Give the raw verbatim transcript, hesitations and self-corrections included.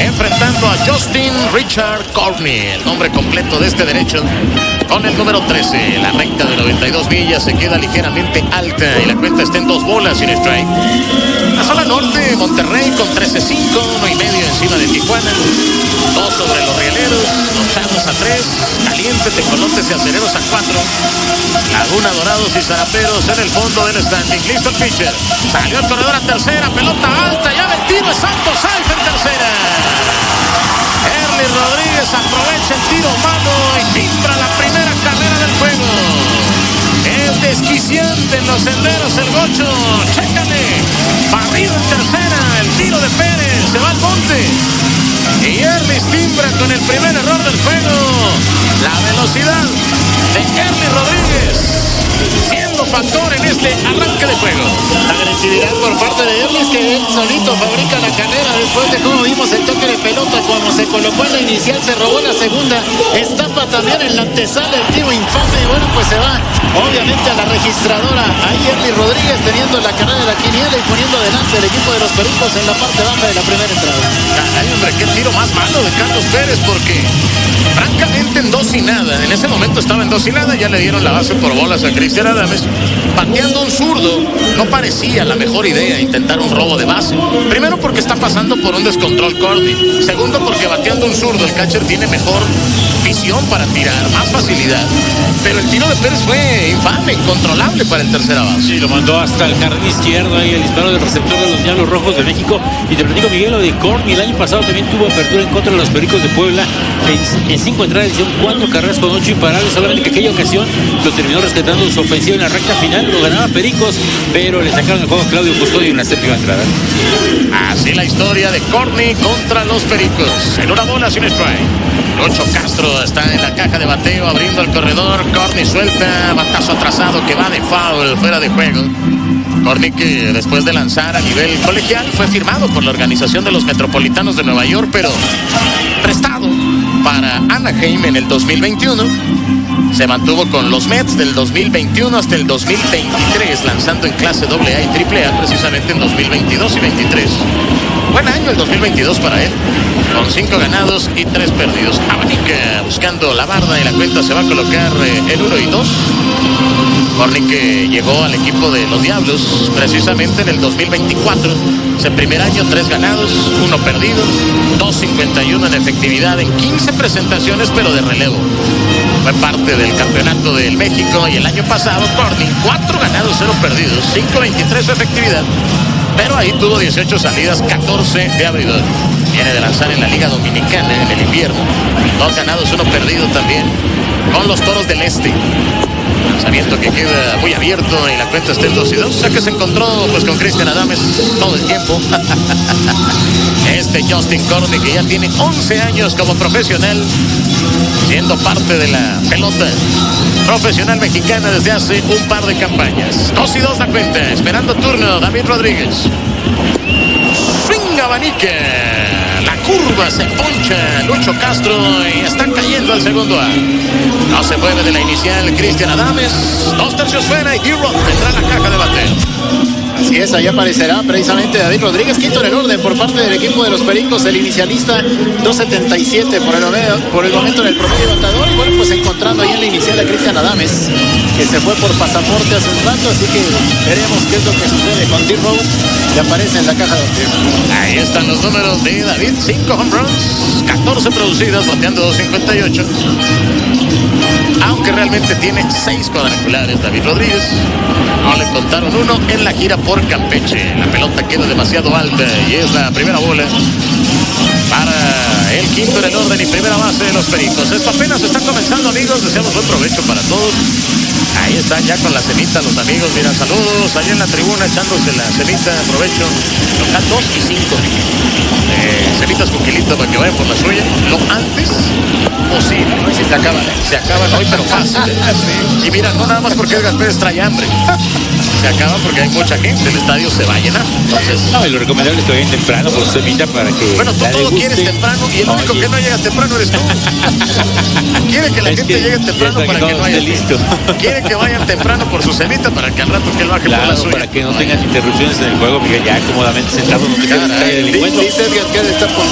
enfrentando a Justin Richard Courtney, el nombre completo de este derecho, con el número trece. La recta de noventa y dos millas se queda ligeramente alta y la cuenta está en dos bolas sin strike. La zona norte, Monterrey con trece cinco, uno y medio encima de Tijuana, dos sobre los rieleros, los Charros a tres, Caliente, Tecolotes y Acereros a cuatro, Laguna, Dorados y Zaraperos en el fondo del standing. Listo el pitcher, salió el corredor a tercera, pelota alta, ya metido Santos Alf en tercera. Erly Rodríguez aprovecha el tiro malo y timbra la primera carrera del juego. Es desquiciante en los senderos el gocho, chécale, barrido en tercera, el tiro de Pérez, se va al monte. Y Erly timbra con el primer error del juego. La velocidad de Erly Rodríguez siendo factor en este arranque de juego. Agresividad por parte de Erly, que él solito fabrica la carrera después de cómo vimos el toque de pelota cuando se colocó en la inicial, se robó la segunda, estampa también en la antesala el tiro infame y bueno, pues se va obviamente a la registradora. Ahí Erly Rodríguez teniendo la carrera de la quiniela y poniendo adelante el equipo de los Pericos en la parte baja de la primera entrada. Caray, hombre, qué tiro más malo de Carlos Pérez, porque francamente en dos y nada, en ese momento estaba en dos y nada, ya le dieron la base por bolas a Cristian Adames, pateando un zurdo. No parecía la mejor idea intentar un robo de base. Primero porque está pasando por un descontrol Courtney. Segundo porque bateando un zurdo el catcher tiene mejor visión para tirar, más facilidad. Pero el tiro de Pérez fue infame, incontrolable para el tercera base. Sí, lo mandó hasta el jardín izquierdo, ahí el disparo del receptor de los Diablos Rojos de México. Y te platico, Miguel, lo de Courtney el año pasado también tuvo apertura en contra de los Pericos de Puebla. En, en cinco entradas hicieron cuatro carreras con ocho imparables. Solamente que aquella ocasión lo terminó rescatando su ofensiva en la recta final. Lo ganaba Pericos, pero le sacaron el juego a Claudio Custodio en la séptima entrada. Así la historia de Courtney contra los Pericos. En una bola sin strike. Lucho Castro está en la caja de bateo abriendo el corredor. Courtney suelta, batazo atrasado que va de foul, fuera de juego. Courtney, que después de lanzar a nivel colegial fue firmado por la organización de los Metropolitanos de Nueva York, pero prestado para Anaheim en el dos mil veintiuno. Se mantuvo con los Mets del dos mil veintiuno hasta el dos mil veintitrés, lanzando en clase doble A y triple A precisamente en dos mil veintidós y veintitrés. Buen año el dos mil veintidós para él, con cinco ganados y tres perdidos. Abanica buscando la barda y la cuenta se va a colocar eh, el uno y dos. Courtney, que llegó al equipo de los Diablos precisamente en el dos mil veinticuatro. Ese primer año, tres ganados, uno perdido, dos cincuenta y uno en efectividad en quince presentaciones, pero de relevo. Fue parte del campeonato del México y el año pasado Courtney, cuatro ganados, cero perdidos, cinco veintitrés su efectividad, pero ahí tuvo dieciocho salidas, catorce de abridor. Viene de lanzar en la Liga Dominicana en el invierno, dos ganados, uno perdido también con los Toros del Este. Lanzamiento que queda muy abierto y la cuenta está en dos y dos. Ya que se encontró pues con Cristian Adames todo el tiempo. Este Justin Courtney, que ya tiene once años como profesional, siendo parte de la pelota profesional mexicana desde hace un par de campañas. dos y dos la cuenta, esperando turno David Rodríguez. Swing abanica. La curva se poncha Lucho Castro y está cayendo al segundo A. No se mueve de la inicial Cristian Adames. Dos tercios fuera y D-Rock tendrá la caja de bateo. Así es, ahí aparecerá precisamente David Rodríguez, quinto en el orden por parte del equipo de los Pericos, el inicialista dos setenta y siete por el, por el momento en el promedio batador. Y bueno, pues encontrando ahí en la inicial a Cristian Adames, que se fue por pasaporte hace un rato, así que veremos qué es lo que sucede con D-Row, que aparece en la caja de bateo. Ahí están los números de David, cinco home runs, catorce producidas, bateando dos cincuenta y ocho. Aunque realmente tiene seis cuadrangulares David Rodríguez. No le contaron uno en la gira por Campeche. La pelota queda demasiado alta y es la primera bola para el quinto en el orden y primera base de los Pericos. Esto apenas está comenzando, amigos. Deseamos buen provecho para todos. Ahí están ya con la cenita los amigos. Mira, saludos allá en la tribuna echándose la cenita. Aprovecho. Local dos y cinco. Eh, cenitas con kilito para que vayan por la suya. Lo antes posible. Hoy sí se acaban, ¿eh? Se acaban hoy, pero fácil. Sí. Y mira, no nada más porque Edgar Pérez trae hambre. Se acaba porque hay mucha gente. El estadio se va a llenar. Entonces, no, y lo recomendable es que vayan temprano por su semita para que. Bueno, tú todo quieres temprano y el Oye. único que no llega temprano eres tú. Quiere que la es gente que llegue temprano para que, que no haya listo. Quiere que vayan temprano por su cenita para que al rato que él baje claro, por la suya. Para que no tengan interrupciones en el juego, Miguel, ya cómodamente sentado, no te quedes calle delincuente. Dice Edgar que ha de estar